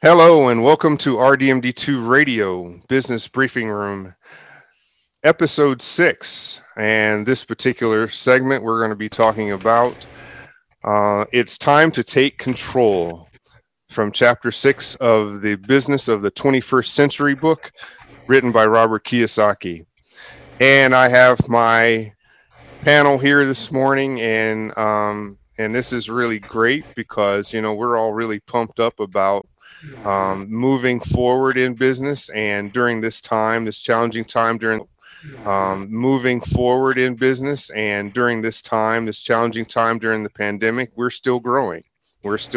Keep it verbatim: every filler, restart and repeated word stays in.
Hello and welcome to R D M D two Radio Business Briefing Room, episode six. And this particular segment, we're going to be talking about uh, It's Time to Take Control from chapter six of the Business of the twenty-first Century book, written by Robert Kiyosaki. And I have my panel here this morning, and um, and this is really great because, you know, we're all really pumped up about um, moving forward in business, and during this time, this challenging time during um, moving forward in business, and during this time, this challenging time during the pandemic, we're still growing. We're still